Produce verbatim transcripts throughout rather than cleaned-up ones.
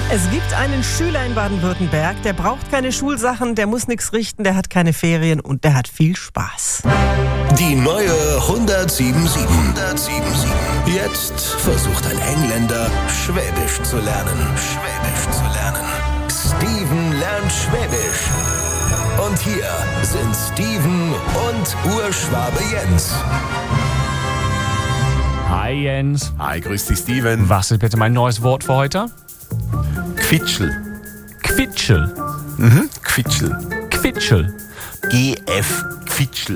Es gibt einen Schüler in Baden-Württemberg, der braucht keine Schulsachen, der muss nichts richten, der hat keine Ferien und der hat viel Spaß. Die neue hundertsiebundsiebzig. hundertsiebenundsiebzig. Jetzt versucht ein Engländer, Schwäbisch zu lernen. Schwäbisch zu lernen. Steven lernt Schwäbisch. Und hier sind Steven und Urschwabe Jens. Hi Jens. Hi, grüß dich, Steven. Was ist bitte mein neues Wort für heute? Quitschel. Quitschel. Mhm, Quitschel. Quitschel. G F Quitschel.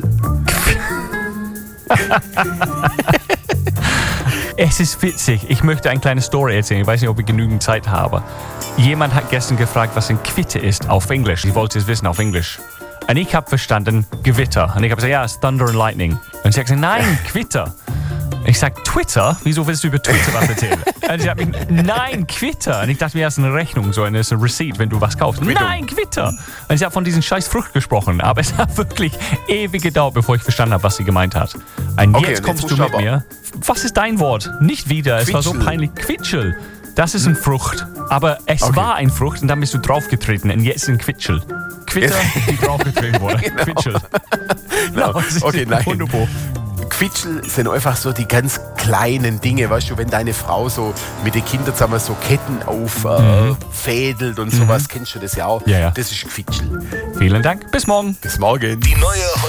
Es ist witzig. Ich möchte eine kleine Story erzählen. Ich weiß nicht, ob ich genügend Zeit habe. Jemand hat gestern gefragt, was ein Quitte ist auf Englisch. Ich wollte es wissen auf Englisch. Und ich habe verstanden, Gewitter. Und ich habe gesagt, ja, es ist Thunder and Lightning. Und sie hat gesagt, nein, Quitter. Ich sage, Twitter? Wieso willst du über Twitter was erzählen? Und sie hat mich, nein, Quitter. Und ich dachte mir, das ist eine Rechnung, so eine, so eine Receipt, wenn du was kaufst. Quittung. Nein, Quitter. Und sie hat von diesen scheiß Frucht gesprochen. Aber es hat wirklich ewig gedauert, bevor ich verstanden habe, was sie gemeint hat. Und Okay, jetzt und kommst jetzt du musst mit du aber- mir. Was ist dein Wort? Nicht wieder. Es war so Quitschel. peinlich. Quitschel. Das ist eine Frucht. Aber es Okay. war eine Frucht und dann bist du draufgetreten. Und jetzt ist ein Quitschel. Quitter, die draufgetreten wurde. Genau. Quitschel. Genau. Das ist Okay, nein. wunderbar. Quitschel sind einfach so die ganz kleinen Dinge, weißt du, wenn deine Frau so mit den Kindern zusammen so Ketten auffädelt äh, und sowas, kennst du das ja auch? Ja, ja. Das ist Quitschel. Vielen Dank. Bis morgen. Bis morgen. Die neue